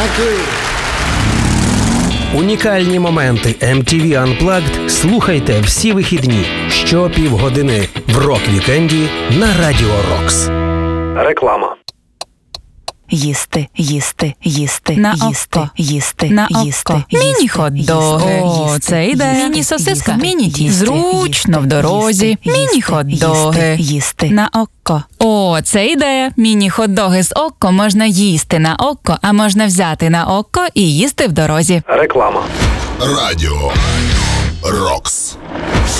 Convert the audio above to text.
Дякую. Унікальні моменти MTV Unplugged слухайте всі вихідні щопівгодини в рок-вікенді на Радіо Рокс. Реклама. Їсти, їсти, їсти, На їсти, око. їсти, На їсти, око. їсти, Міні-хот-доги. О, це йде. Міні-сосиска. Зручно в дорозі. Міні-хот-доги. Їсти. На око. О, це ідея. Міні-хот-доги з око можна їсти на око, а можна взяти на око і їсти в дорозі. Реклама. Радіо Рокс.